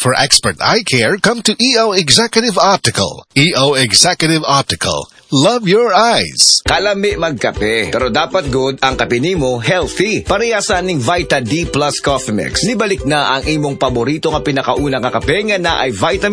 For expert eye care, come to EO Executive Optical. EO Executive Optical. Love your eyes. Kalami magkape, pero dapat good ang kape nimo healthy. Parehasan ning Vita D Plus Coffee Mix. Nibalik na ang imong paborito nga pinakauna nga kape nga na ay vitamin